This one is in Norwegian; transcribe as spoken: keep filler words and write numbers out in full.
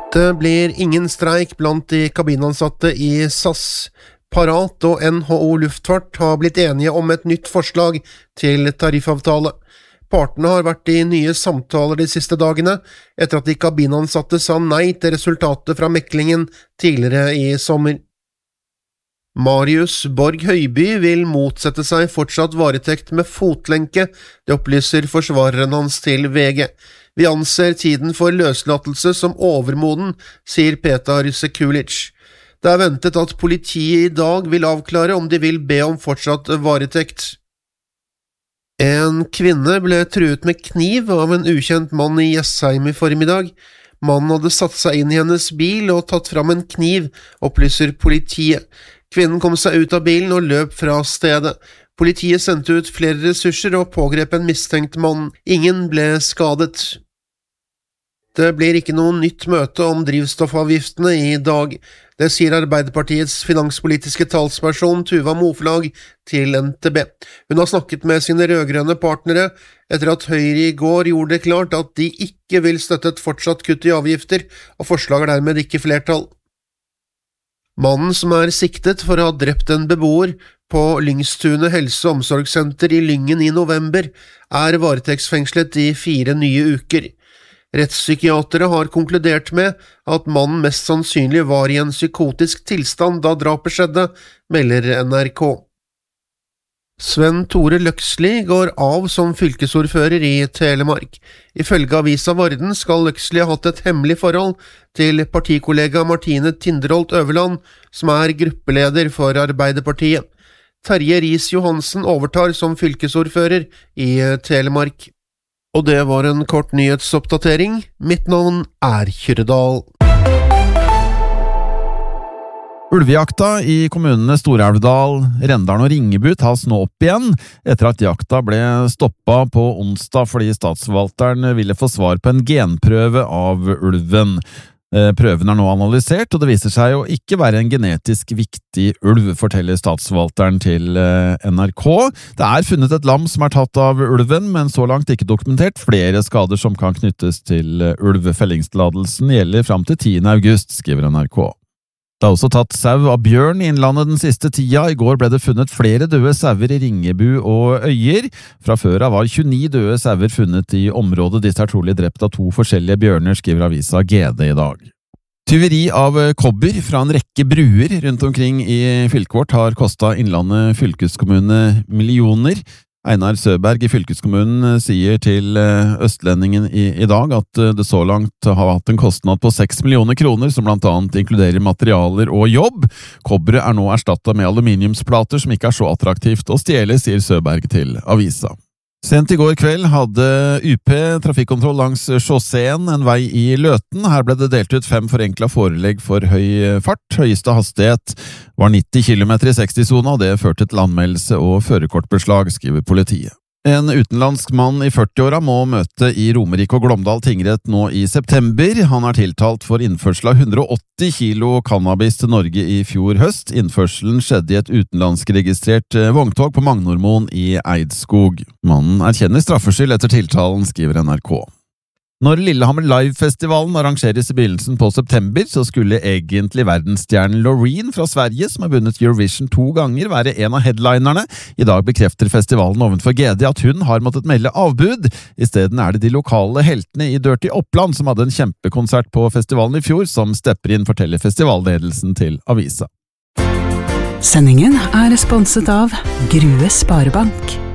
Det blir ingen streik blant de kabinansatte i S A S. Parat og N H O Luftfart har blitt enige om et nytt forslag til tariffavtale. Partene har vært i nye samtaler de siste dagene, etter at de kabinansatte sa nei til resultatet fra meklingen tidligere i sommer. Marius Borg Høiby vil motsette seg fortsatt varetekt med fotlenke, det opplyser forsvareren hans til V G. Vi anser tiden for løslatelse som overmoden, sier Petar Sekulic. Det er ventet at politiet i dag vil avklare om de vil be om fortsatt varetekt. En kvinne ble truet med kniv av en ukjent mann i Jessheim i formiddag. Mannen hadde satt seg inn i hennes bil og tatt fram en kniv, opplyser politiet. Kvinnen kom seg ut av bilen og løp fra stedet. Politiet sendte ut flere ressurser og pågrep en mistenkt mann. Ingen ble skadet. Det blir ikke noe nytt møte om drivstoffavgiftene i dag. Det sier Arbeiderpartiets finanspolitiske talsperson Tuva Moflag til N T B. Hun har snakket med sine rødgrønne partnere etter at Høyre i går gjorde det klart at de ikke vil støtte et fortsatt kutt i avgifter, og forslaget er dermed ikke flertall. Mannen som er siktet for å ha drept en beboer på Lyngstunet helse- og omsorgssenter i Lyngen i november, er varetektsfengslet i fire nye uker. Rettspsykiatere har konkludert med at mannen mest sannsynlig var i en psykotisk tilstand da drapet skjedde, melder N R K. Sven Tore Løksli går av som fylkesordfører i Telemark. Ifølge avisa Varden skal Løksli ha hatt et hemmelig forhold til partikollega Martine Tinderholt Øverland, som er gruppeleder for Arbeiderpartiet. Terje Riis-Johansen overtar som fylkesordfører i Telemark. Og det var en kort nyhetsoppdatering. Mitt navn er Kyrredal. Ulvejakta i kommunene Stor-Elvdal, Rendalen og Ringebu tas nå opp igjen, etter at jakta ble stoppet på onsdag fordi statsforvalteren ville få svar på en genprøve av ulven. Prøven er nå analysert, og det viser seg å ikke være en genetisk viktig ulv, forteller statsforvalteren til N R K. Det er funnet et lam som er tatt av ulven, men så langt ikke dokumentert flere skader som kan knyttes til ulv. Fellingstillatelsen gjelder fram til tiende august, skriver N R K. Det er også tatt sau av bjørn i innlandet den siste tida. I går ble det funnet flere døde sauer i Ringebu og Øyer. Fra før av var tjueni døde sauer funnet i området. Disse er trolig drept av to forskjellige bjørner, skriver avisa G D i dag. Tyveri av kobber fra en rekke bruer rundt omkring i fylket vårt har kostet Innlandet fylkeskommune millioner. Einar Søberg i fylkeskommunen sier til Østlendingen i, i dag at det så langt har hatt en kostnad på seks millioner kroner, som blant annet inkluderer materialer og jobb. Kobberet er nå erstattet med aluminiumsplater som ikke er så attraktivt å stjele, sier Søberg til avisa. Sent i går kveld hadde U P trafikkontroll langs sjåseen en vei i Løten. Her ble det delt ut fem forenklet forelegg for høy fart. Høyeste hastighet var nitti kilometer i seksti-sona, og det førte til anmeldelse og førerkortbeslag, skriver politiet. En utenlandsk mann i førti-åra må møte i Romerike og Glåmdal tingrett nå i september. Han er tiltalt for innførsel av hundre og åtti kilo cannabis til Norge i fjor høst. Innførselen skjedde i et utenlandskregistrert vogntog på Magnormoen i Eidskog. Mannen erkjenner straffskyld etter tiltalen, skriver N R K. Når Lillehammer Live-festivalen arrangeres i begynnelsen på september, så skulle egentlig verdensstjernen Loreen fra Sverige, som har vunnet Eurovision to ganger, være en av headlinerne. I dag bekrefter festivalen ovenfor G D at hun har måttet melde avbud. I stedet er det de lokale heltene i Dirty Oppland som hadde en kjempekonsert på festivalen i fjor, som stepper inn, forteller festivalledelsen til avisa. Sendingen er sponset av Grue Sparebank.